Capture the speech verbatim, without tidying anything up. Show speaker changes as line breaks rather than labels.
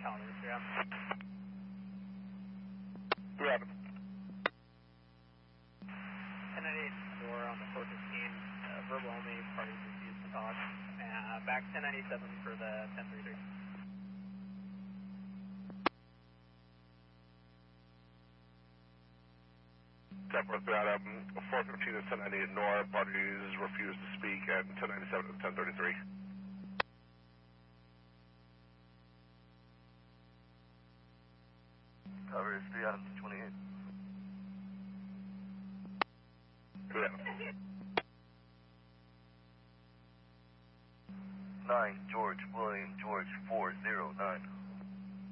calendar, yeah.
Who happened?
ten ninety-eight door on the four fifteen, uh, verbal only, parties refused to talk. Uh, back ten ninety-seven for the ten thirty-three.
ten four three Adam, four fifteen is ten ninety-eight Nora, parties refused to speak, and ten ninety-seven is ten thirty-three.
Cover is three Adam twenty-eight.
Who happened?
nine George William George four zero nine.